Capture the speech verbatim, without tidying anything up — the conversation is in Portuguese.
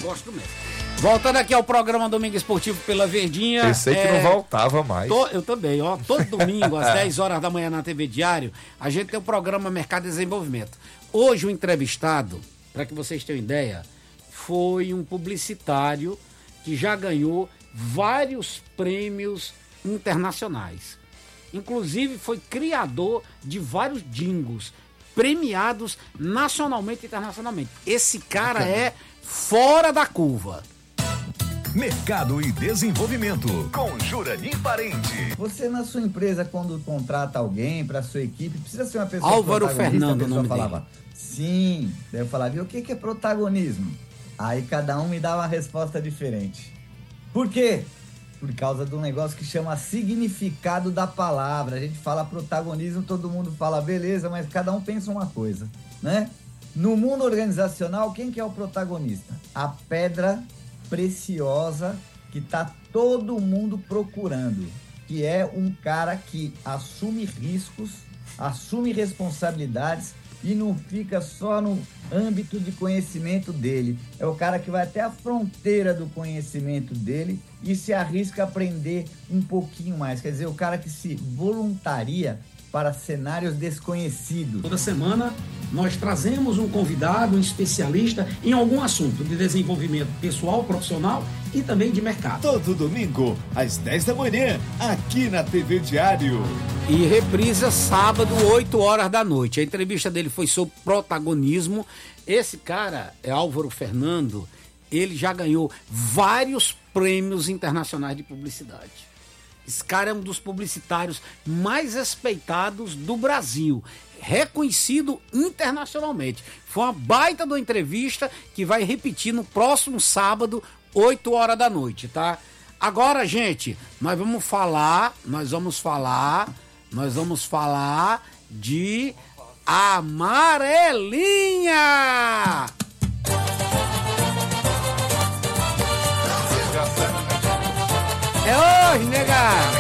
gosto mesmo. Voltando aqui ao programa Domingo Esportivo pela Verdinha. Pensei que é, não voltava mais. Tô, eu também, ó. Todo domingo, às dez horas da manhã na T V Diário, a gente tem o programa Mercado e Desenvolvimento. Hoje o entrevistado, para que vocês tenham ideia, foi um publicitário que já ganhou vários prêmios internacionais. Inclusive foi criador de vários jingles premiados nacionalmente e internacionalmente. Esse cara é fora da curva. Mercado e Desenvolvimento, com Jurani Parente. Você na sua empresa, quando contrata alguém para sua equipe, precisa ser uma pessoa Álvaro Fernando, o nome falava, dele. Sim, daí eu falava, e o que que é protagonismo? Aí cada um me dava uma resposta diferente. Por quê? Por causa de um negócio que chama significado da palavra. A gente fala protagonismo, todo mundo fala beleza, mas cada um pensa uma coisa, né? No mundo organizacional, quem que é o protagonista? A pedra preciosa que tá todo mundo procurando, que é um cara que assume riscos, assume responsabilidades e não fica só no âmbito de conhecimento dele. É o cara que vai até a fronteira do conhecimento dele e se arrisca a aprender um pouquinho mais. Quer dizer, o cara que se voluntaria para cenários desconhecidos. Toda semana nós trazemos um convidado, um especialista em algum assunto de desenvolvimento pessoal, profissional e também de mercado. Todo domingo, às dez da manhã, aqui na T V Diário. E reprisa sábado, oito horas da noite. A entrevista dele foi sobre protagonismo. Esse cara é Álvaro Fernando. Ele já ganhou vários prêmios internacionais de publicidade. Esse cara é um dos publicitários mais respeitados do Brasil, reconhecido internacionalmente. Foi uma baita de uma entrevista que vai repetir no próximo sábado, oito horas da noite, tá? Agora, gente, nós vamos falar, nós vamos falar, nós vamos falar de Amarelinha! É hoje, nega!